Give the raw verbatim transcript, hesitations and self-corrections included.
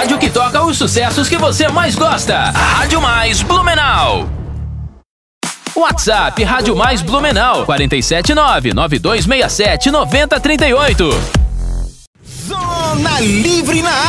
rádio que toca os sucessos que você mais gosta. A Rádio Mais Blumenau. WhatsApp Rádio Mais Blumenau quatro sete nove, nove dois seis sete, nove zero três oito. Zona Livre na